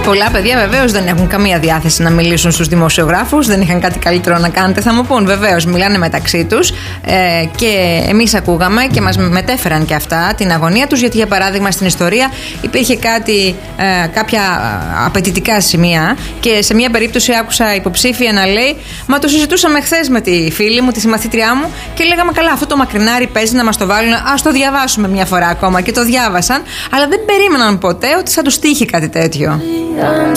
Πολλά παιδιά βεβαίως δεν έχουν καμία διάθεση να μιλήσουν στους δημοσιογράφους, δεν είχαν κάτι καλύτερο να κάνετε, θα μου πούν. Βεβαίως μιλάνε μεταξύ τους και εμείς ακούγαμε και μας μετέφεραν και αυτά την αγωνία τους, γιατί για παράδειγμα στην ιστορία υπήρχε κάποια απαιτητικά σημεία και σε μια περίπτωση άκουσα υποψήφια να λέει: μα το συζητούσαμε χθες με τη φίλη μου, τη συμμαθήτριά μου, και λέγαμε καλά, αυτό το μακρινάρι παίζει να μας το βάλουν, ας το διαβάσουμε μια φορά ακόμα. Και το διάβασαν, αλλά δεν περίμεναν ποτέ ότι θα τους τύχει κάτι τέτοιο.